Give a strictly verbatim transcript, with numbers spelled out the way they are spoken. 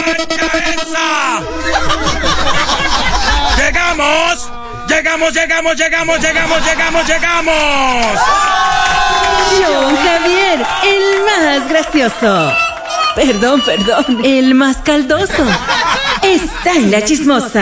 cabeza! ¡Llegamos! ¡Llegamos, llegamos, llegamos, llegamos, llegamos, llegamos! John Javier, el más gracioso. Perdón, perdón, el más caldoso. Está en La Chismosa.